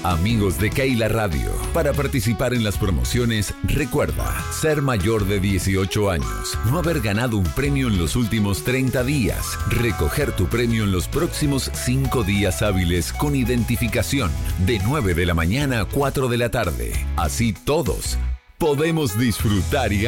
Amigos de Keila Radio. Para participar en las promociones, recuerda ser mayor de 18 años, no haber ganado un premio en los últimos 30 días, recoger tu premio en los próximos 5 días hábiles con identificación, de 9 de la mañana a 4 de la tarde. Así todos podemos disfrutar y